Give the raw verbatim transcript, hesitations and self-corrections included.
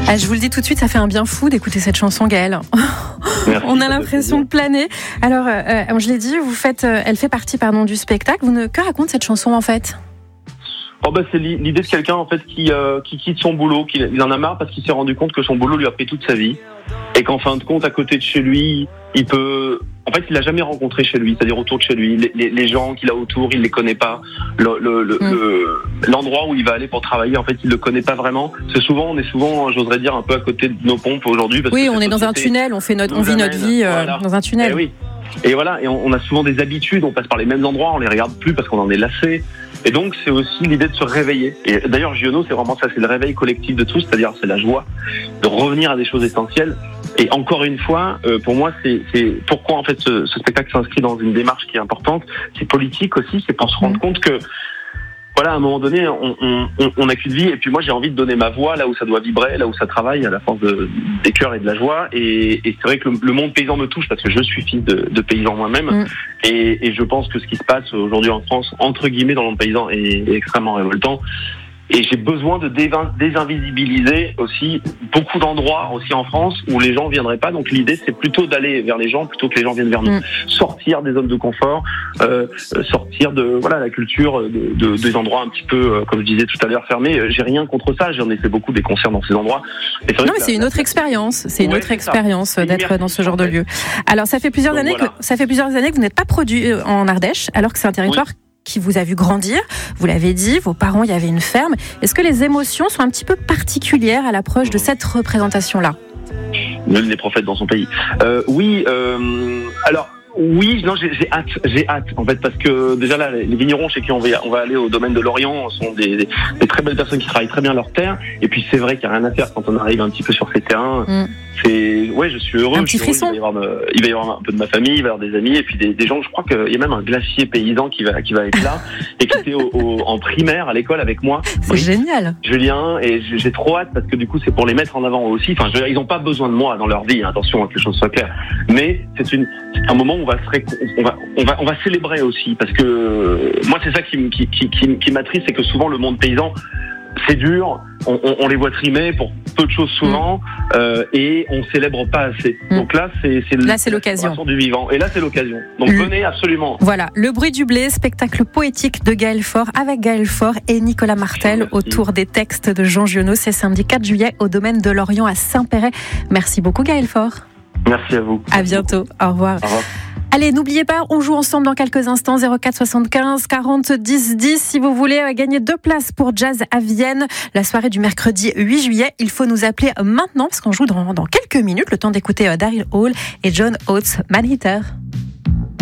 Ah, je vous le dis tout de suite, ça fait un bien fou d'écouter cette chanson, Gaël. Merci, on a l'impression de planer. Alors, euh, je l'ai dit, vous faites, euh, elle fait partie pardon, du spectacle. Vous ne, que raconte cette chanson en fait ? Oh bah c'est l'idée de quelqu'un en fait qui euh, qui quitte son boulot, qui il en a marre parce qu'il s'est rendu compte que son boulot lui a pris toute sa vie et qu'en fin de compte à côté de chez lui, il peut en fait il l'a jamais rencontré chez lui, c'est-à-dire autour de chez lui, les, les, les gens qu'il a autour, il les connaît pas. Le, le, le, mm. le, l'endroit où il va aller pour travailler, en fait, il le connaît pas vraiment. C'est souvent, on est souvent, j'oserais dire, un peu à côté de nos pompes aujourd'hui. Parce oui, que on est dans un tunnel, on fait notre, on vit notre vie euh, voilà. dans un tunnel. Et oui. Et voilà, et on, on a souvent des habitudes, on passe par les mêmes endroits, on les regarde plus parce qu'on en est lassé. Et donc, c'est aussi l'idée de se réveiller. Et d'ailleurs, Giono, c'est vraiment ça, c'est le réveil collectif de tous, c'est-à-dire c'est la joie de revenir à des choses essentielles. Et encore une fois, euh, pour moi, c'est, c'est pourquoi en fait ce, ce spectacle s'inscrit dans une démarche qui est importante. C'est politique aussi, c'est pour se rendre compte que voilà, à un moment donné, on, on, on n'a qu'une vie. Et puis moi, j'ai envie de donner ma voix là où ça doit vibrer, là où ça travaille, à la force de, des cœurs et de la joie. Et, et c'est vrai que le, le monde paysan me touche parce que je suis fils de, de paysan moi-même. Mm. Et, et je pense que ce qui se passe aujourd'hui en France, entre guillemets, dans le monde paysan, est, est extrêmement révoltant. Et j'ai besoin de désinvisibiliser aussi beaucoup d'endroits aussi en France où les gens viendraient pas. Donc l'idée, c'est plutôt d'aller vers les gens plutôt que les gens viennent vers nous. Mmh. Sortir des zones de confort, euh, sortir de voilà la culture de, de, des endroits un petit peu, euh, comme je disais tout à l'heure, fermés. J'ai rien contre ça. J'en ai fait beaucoup des concerts dans ces endroits. Et c'est non, mais c'est une autre expérience. C'est une ouais, autre expérience ça. d'être dans ce genre de lieu. Alors ça fait plusieurs Donc, années voilà. que ça fait plusieurs années que vous n'êtes pas produit en Ardèche, alors que c'est un territoire oui. qui vous a vu grandir, vous l'avez dit, vos parents, il y avait une ferme. Est-ce que les émotions sont un petit peu particulières à l'approche de cette représentation-là ? Nul n'est prophète dans son pays. Euh, oui, euh, alors... Oui, non, j'ai, j'ai hâte, j'ai hâte, en fait, parce que déjà là, les vignerons chez qui on va, on va aller au domaine de l'Orient sont des, des, des très belles personnes qui travaillent très bien leur terre. Et puis c'est vrai qu'il n'y a rien à faire quand on arrive un petit peu sur ces terrains. Mm. C'est, ouais, je suis heureux. Un petit frisson. Il va, avoir, il va y avoir un peu de ma famille, il va y avoir des amis, et puis des, des gens. Je crois qu'il y a même un glacier paysan qui va, qui va être là et qui était au, au, en primaire à l'école avec moi. C'est oui, génial. Julien, et j'ai trop hâte parce que du coup c'est pour les mettre en avant aussi. Enfin, je, ils n'ont pas besoin de moi dans leur vie. Hein, attention, que les choses soient claires. Mais c'est une, c'est un moment où on va se ré, on va, on va, on va célébrer aussi parce que euh, moi c'est ça qui, qui, qui, qui, qui m'attriste, c'est que souvent le monde paysan c'est dur, on, on, on les voit trimer pour peu de choses souvent mmh. euh, et on célèbre pas assez. Mmh. Donc là c'est, c'est là c'est l'occasion du vivant et là c'est l'occasion. Donc mmh. venez absolument. Voilà, Le Bruit du blé, spectacle poétique de Gaël Faure avec Gaël Faure et Nicolas Martel Merci. autour des textes de Jean Giono. C'est samedi quatre juillet au domaine de l'Orient à Saint-Péret. Merci beaucoup Gaël Faure. Merci à vous. À bientôt. Au revoir. Au revoir. Allez, n'oubliez pas, on joue ensemble dans quelques instants, zéro quatre soixante-quinze quarante dix dix. Si vous voulez gagner deux places pour Jazz à Vienne, la soirée du mercredi huit juillet, il faut nous appeler maintenant parce qu'on joue dans, dans quelques minutes, le temps d'écouter Daryl Hall et John Oates, Man Eater.